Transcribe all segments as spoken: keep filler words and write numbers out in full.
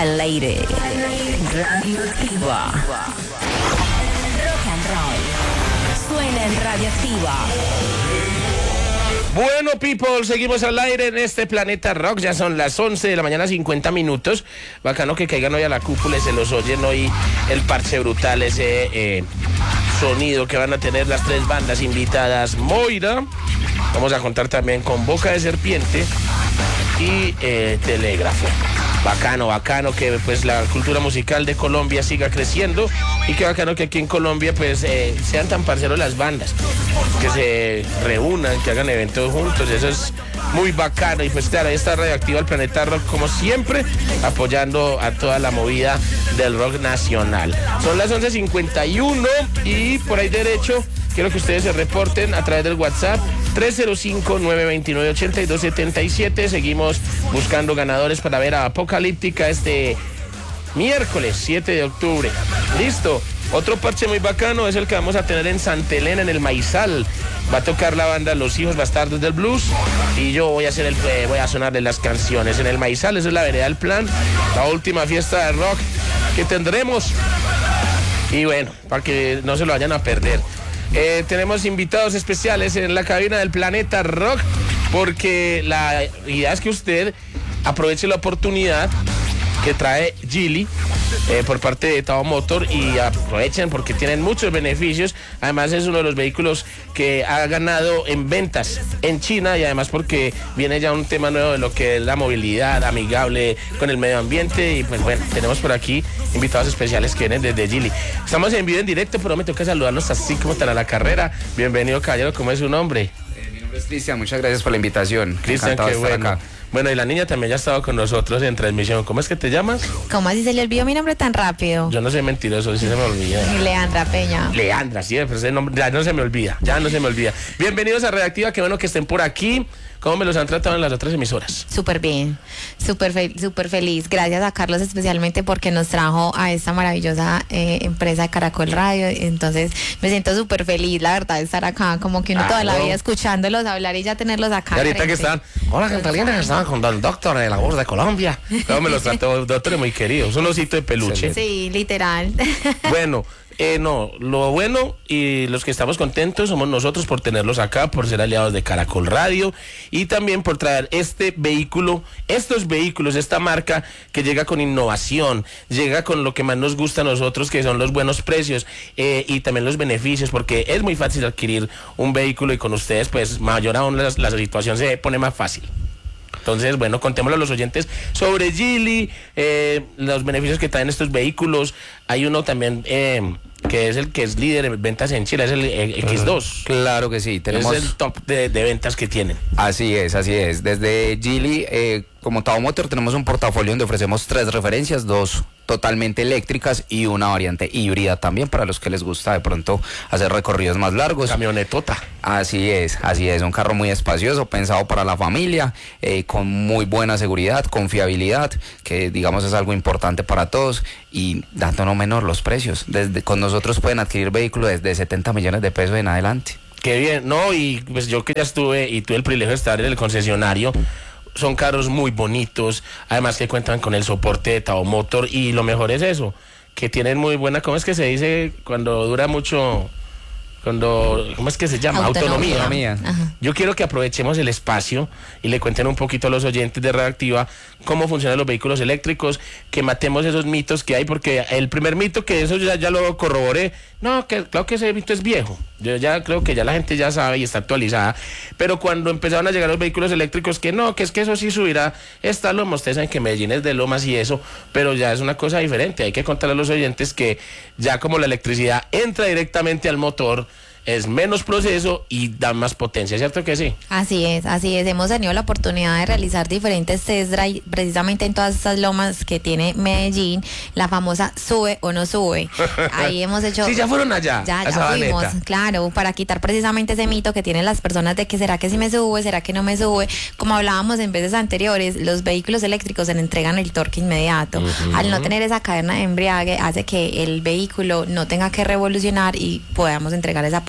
al aire. Radioactiva. Rock and roll. Suena en Radioactiva. Bueno, people, seguimos al aire en este Planeta Rock. Ya son las once de la mañana, cincuenta minutos. Bacano que caigan hoy a la cúpula y se los oyen hoy el parche brutal, ese eh, sonido que van a tener las tres bandas invitadas. Moira, vamos a contar también con Boca de Serpiente y eh, Telégrafo. Bacano, bacano que pues la cultura musical de Colombia siga creciendo y que bacano que aquí en Colombia pues eh, sean tan parceros las bandas, que se reúnan, que hagan eventos juntos, eso es muy bacano. Y pues claro, ahí está Radioactiva el Planeta Rock como siempre, apoyando a toda la movida del rock nacional. Son las once cincuenta y uno y por ahí derecho quiero que ustedes se reporten a través del WhatsApp tres cero cinco, nueve dos nueve, ocho dos siete siete. Seguimos buscando ganadores para ver a Apocalíptica este miércoles siete de octubre. Listo. Otro parche muy bacano es el que vamos a tener en Santa Elena, en el Maizal. Va a tocar la banda Los Hijos Bastardos del Blues y yo voy a hacer el eh, voy a sonarle las canciones en el Maizal. Esa es la vereda del plan, la última fiesta de rock que tendremos. Y bueno, para que no se lo vayan a perder. Eh, tenemos invitados especiales en la cabina del Planeta Rock, porque la idea es que usted aproveche la oportunidad que trae Geely eh, por parte de Tao Motor y aprovechen porque tienen muchos beneficios. Además es uno de los vehículos que ha ganado en ventas en China y además porque viene ya un tema nuevo de lo que es la movilidad amigable con el medio ambiente. Y pues bueno, tenemos por aquí invitados especiales que vienen desde Geely. Estamos en vivo en directo, pero me toca saludarlos así como están a la carrera. Bienvenido, caballero, ¿cómo es su nombre? Eh, mi nombre es Cristian, muchas gracias por la invitación. Cristian, qué bueno. Acá. Bueno, y la niña también ya ha estado con nosotros en transmisión. ¿Cómo es que te llamas? ¿Cómo así se le olvidó mi nombre tan rápido? Yo no soy mentiroso, sí se me olvida. Leandra Peña. Leandra, sí, pero ese nombre ya no se me olvida, ya no se me olvida. Bienvenidos a Radioactiva, qué bueno que estén por aquí. ¿Cómo me los han tratado en las otras emisoras? Súper bien, súper fe súper feliz. Gracias a Carlos especialmente porque nos trajo a esta maravillosa eh, empresa de Caracol Radio. Entonces me siento súper feliz, la verdad, de estar acá, como que uno ah, toda no. la vida escuchándolos hablar y ya tenerlos acá. Y ahorita frente. Que están, hola, Catalina, estaban con el doctor de la voz de Colombia. ¿Cómo me los trató? Doctor, muy querido, es un osito de peluche. Sí, literal. Bueno. Eh, no, lo bueno y los que estamos contentos somos nosotros por tenerlos acá, por ser aliados de Caracol Radio y también por traer este vehículo, estos vehículos, esta marca que llega con innovación, llega con lo que más nos gusta a nosotros, que son los buenos precios eh, y también los beneficios, porque es muy fácil adquirir un vehículo y con ustedes pues mayor aún la, la situación se pone más fácil. Entonces, bueno, contémosle a los oyentes sobre Geely, eh, los beneficios que traen estos vehículos. Hay uno también eh, que es el que es líder en ventas en Chile, es el equis dos. Claro que sí. Tenemos... Es el top de, de ventas que tienen. Así es, así es. Desde Geely, eh, como Tao Motor, tenemos un portafolio donde ofrecemos tres referencias, dos totalmente eléctricas y una variante híbrida también para los que les gusta de pronto hacer recorridos más largos. Camionetota. Así es, así es, un carro muy espacioso, pensado para la familia, eh, con muy buena seguridad, confiabilidad, que digamos es algo importante para todos y dando no menor los precios. Desde, con nosotros pueden adquirir vehículos desde setenta millones de pesos en adelante. Qué bien, no, y pues yo que ya estuve y tuve el privilegio de estar en el concesionario. Son carros muy bonitos, además que cuentan con el soporte de Tao Motor y lo mejor es eso, que tienen muy buena, ¿cómo es que se dice cuando dura mucho? Cuando, ¿cómo es que se llama? Autonomía. Autonomía. Yo quiero que aprovechemos el espacio y le cuenten un poquito a los oyentes de Radioactiva cómo funcionan los vehículos eléctricos, que matemos esos mitos que hay, porque el primer mito, que eso ya, ya lo corroboré, no, que claro que ese mito es viejo. Yo ya creo que ya la gente ya sabe y está actualizada, pero cuando empezaron a llegar los vehículos eléctricos, que no, que es que eso sí subirá, está lomas, ustedes saben que Medellín es de lomas y eso, pero ya es una cosa diferente. Hay que contarle a los oyentes que ya como la electricidad entra directamente al motor, es menos proceso y da más potencia, ¿cierto que sí? Así es, así es. Hemos tenido la oportunidad de realizar diferentes test drive precisamente en todas estas lomas que tiene Medellín, la famosa sube o no sube. Ahí hemos hecho... Sí, ya fueron allá. Ya, ya fuimos, claro, para quitar precisamente ese mito que tienen las personas de que será que sí me sube, será que no me sube. Como hablábamos en veces anteriores, los vehículos eléctricos se le entregan el torque inmediato. Uh-huh. Al no tener esa cadena de embriague hace que el vehículo no tenga que revolucionar y podamos entregar esa potencia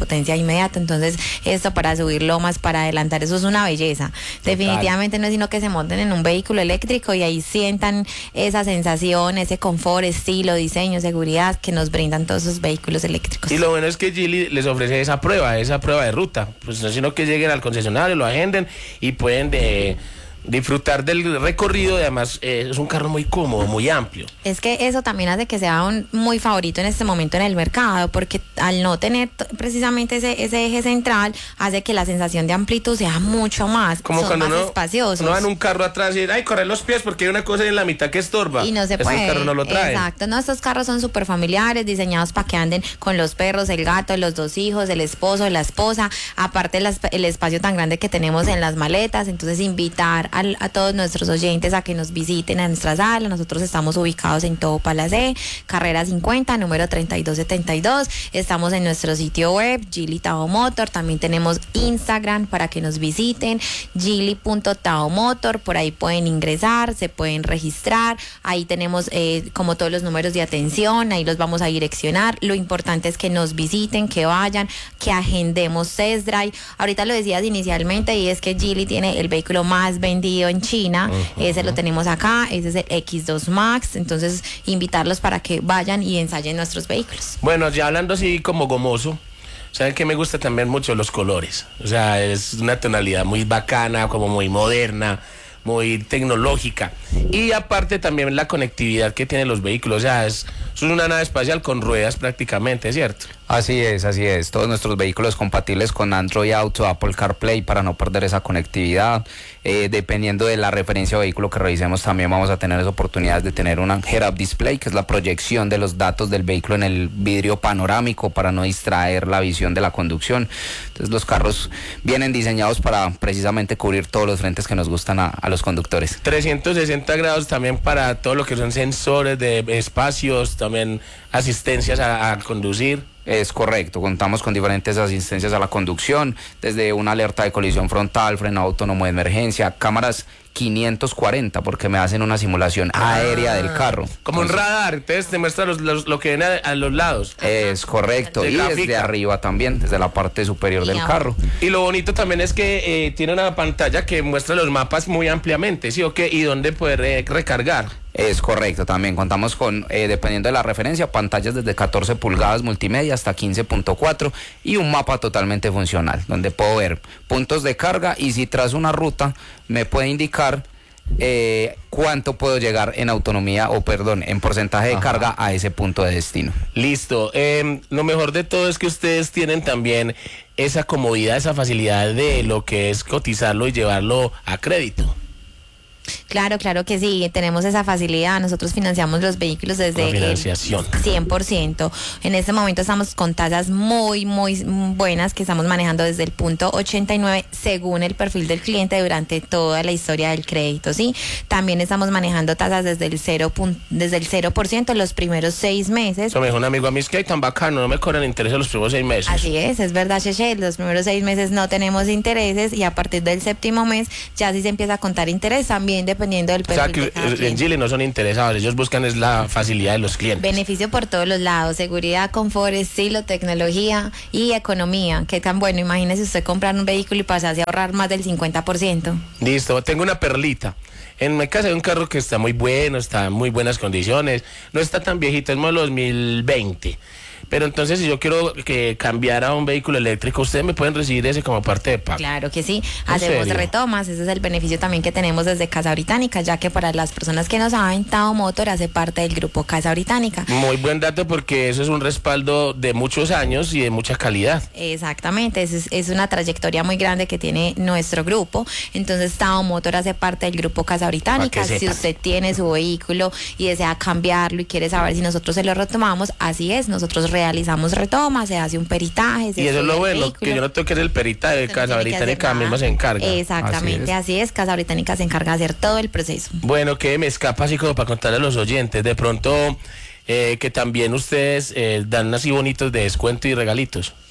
potencia inmediata. Entonces, esto para subir lomas, para adelantar, eso es una belleza. Definitivamente no es sino que se monten en un vehículo eléctrico y ahí sientan esa sensación, ese confort, estilo, diseño, seguridad que nos brindan todos esos vehículos eléctricos. Y lo bueno es que Geely les ofrece esa prueba, esa prueba de ruta. Pues no sino que lleguen al concesionario, lo agenden y pueden de, disfrutar del recorrido. Y además eh, es un carro muy cómodo, muy amplio. Es que eso también hace que sea un muy favorito en este momento en el mercado, porque al no tener t- precisamente ese, ese eje central, hace que la sensación de amplitud sea mucho más. Como son cuando más uno, espaciosos. uno va en un carro atrás y ay, correr los pies porque hay una cosa en la mitad que estorba. Y no se Estos puede. carros no lo traen. Exacto, no, estos carros son súper familiares, diseñados para que anden con los perros, el gato, los dos hijos, el esposo, la esposa, aparte las, el espacio tan grande que tenemos en las maletas. Entonces invitar al, a todos nuestros oyentes a que nos visiten a nuestra sala. Nosotros estamos ubicados en Todo Palacé, carrera cincuenta, número treinta y dos setenta y dos. Estamos en nuestro sitio web, Geely Tao Motor. También tenemos Instagram para que nos visiten, geely punto tao motor. Por ahí pueden ingresar, se pueden registrar. Ahí tenemos eh, como todos los números de atención, ahí los vamos a direccionar. Lo importante es que nos visiten, que vayan, que agendemos test drive. Ahorita lo decías inicialmente, y es que Geely tiene el vehículo más vendido en China. Uh-huh. Ese lo tenemos acá, ese es el equis dos Max. Entonces invitarlos para que vayan y ensayen nuestros vehículos. Bueno, ya hablando así como gomoso, ¿saben qué me gusta también mucho? Los colores. O sea, es una tonalidad muy bacana, como muy moderna, muy tecnológica. Y aparte también la conectividad que tienen los vehículos. O sea, es, es una nave espacial con ruedas prácticamente, ¿cierto? Así es, así es. Todos nuestros vehículos compatibles con Android Auto, Apple CarPlay, para no perder esa conectividad. Eh, dependiendo de la referencia o vehículo que revisemos, también vamos a tener esa oportunidad de tener una head-up display, que es la proyección de los datos del vehículo en el vidrio panorámico para no distraer la visión de la conducción. Entonces los carros vienen diseñados para precisamente cubrir todos los frentes que nos gustan a, a los conductores. trescientos sesenta grados también para todo lo que son sensores de espacios, también asistencias a, a conducir. Es correcto, contamos con diferentes asistencias a la conducción, desde una alerta de colisión frontal, frenado autónomo de emergencia, cámaras quinientos cuarenta, porque me hacen una simulación ah, aérea del carro. Como entonces, un radar, entonces te muestra los, los, lo que viene a, a los lados. Es correcto, de y gráfica. desde arriba también, desde la parte superior y del ahora. carro. Y lo bonito también es que eh, tiene una pantalla que muestra los mapas muy ampliamente, ¿sí o qué? Y dónde poder eh, recargar. Es correcto, también contamos con, eh, dependiendo de la referencia, pantallas desde catorce pulgadas multimedia hasta quince punto cuatro y un mapa totalmente funcional, donde puedo ver puntos de carga y si tras una ruta me puede indicar eh, cuánto puedo llegar en autonomía o perdón, en porcentaje de Ajá. carga a ese punto de destino. Listo, eh, lo mejor de todo es que ustedes tienen también esa comodidad, esa facilidad de lo que es cotizarlo y llevarlo a crédito. Claro, claro que sí, tenemos esa facilidad. Nosotros financiamos los vehículos desde el cien por ciento. En este momento estamos con tasas muy, muy buenas que estamos manejando desde el punto ochenta y nueve según el perfil del cliente durante toda la historia del crédito, ¿sí? También estamos manejando tasas desde el cero, desde el cero por ciento los primeros seis meses. Eso me dijo un amigo a mí, es que hay tan bacano, no me cobran intereses los primeros seis meses. Así es, es verdad, Cheche, los primeros seis meses no tenemos intereses y a partir del séptimo mes ya sí se empieza a contar interés, también dependiendo del perfil. O sea que de cada en cliente. Chile no son interesados, ellos buscan es la facilidad de los clientes. Beneficio por todos los lados, seguridad, confort, estilo, tecnología y economía. Qué tan bueno, imagínese usted comprar un vehículo y pasarse a ahorrar más del cincuenta por ciento. Listo, tengo una perlita. En mi casa hay un carro que está muy bueno, está en muy buenas condiciones, no está tan viejito, es modelo dos mil veinte. Pero entonces si yo quiero que cambiara a un vehículo eléctrico, ¿ustedes me pueden recibir ese como parte de pago? Claro que sí, hacemos serio? retomas, ese es el beneficio también que tenemos desde Casa Británica, ya que para las personas que no saben, Tao Motor hace parte del grupo Casa Británica. Muy buen dato porque eso es un respaldo de muchos años y de mucha calidad. Exactamente, es, es una trayectoria muy grande que tiene nuestro grupo, entonces Tao Motor hace parte del grupo Casa Británica. Si usted tiene su vehículo y desea cambiarlo y quiere saber si nosotros se lo retomamos, así es, nosotros realizamos retomas, se hace un peritaje. Se y eso es lo bueno, vehículo. que yo no tengo que hacer el peritaje de Casa Británica, mismo se encarga. Exactamente, así es. así es, Casa Británica se encarga de hacer todo el proceso. Bueno, que me escapa así como para contarle a los oyentes, de pronto eh, que también ustedes eh, dan así bonitos de descuento y regalitos.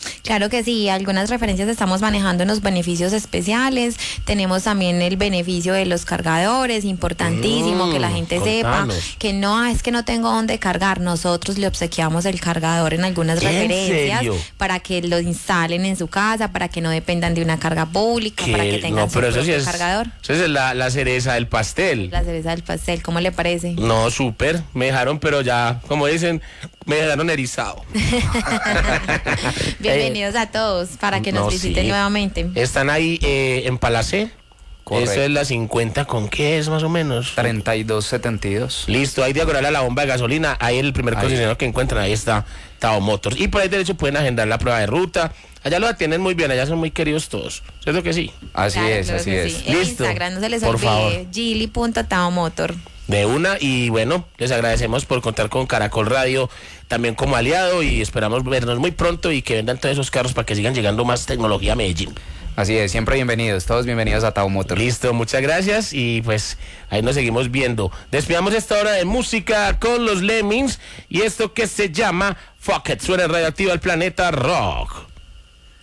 Claro que sí, algunas referencias estamos manejando en los beneficios especiales, tenemos también el beneficio de los cargadores, importantísimo Mm, que la gente contanos. sepa que no, ah, es que no tengo dónde cargar, nosotros le obsequiamos el cargador en algunas ¿En referencias serio? para que lo instalen en su casa, para que no dependan de una carga pública, para que Que- tengan no, su pero eso sí propio es, cargador. eso es la, la cereza del pastel. La cereza del pastel, ¿cómo le parece? No, súper, me dejaron, pero ya, como dicen, me dejaron erizado. Bienvenidos a todos para que nos No, visiten sí. nuevamente. Están ahí eh, en Palacé. Correcto. Eso es la cincuenta, ¿con qué es más o menos? treinta y dos setenta y dos. Listo, ahí diagonal a la bomba de gasolina, ahí el primer Ahí. concesionario que encuentran, ahí está Tao Motors. Y por ahí derecho pueden agendar la prueba de ruta. Allá lo atienden muy bien, allá son muy queridos todos. ¿Cierto que sí? Así Claro, es, claro así que es. sí. En Listo. Instagram no se les Por olvide, favor. gili punto tao motor. De una, y bueno, les agradecemos por contar con Caracol Radio también como aliado y esperamos vernos muy pronto y que vendan todos esos carros para que sigan llegando más tecnología a Medellín. Así es, siempre bienvenidos, todos bienvenidos a Tao Motor. Listo, muchas gracias y pues ahí nos seguimos viendo. Despidamos esta hora de música con los Lemmings y esto que se llama Fuck It, suena en Radioactiva el Planeta Rock.